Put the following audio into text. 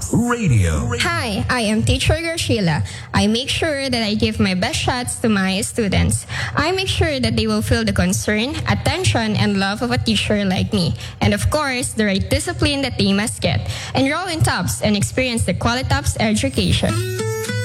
Radio. Hi, I am teacher Graciela. I make sure that I give my best shots to my students. I make sure that they will feel the concern, attention, and love of a teacher like me. And of course, the right discipline that they must get. Enroll in TOPS and experience the Qualitops education.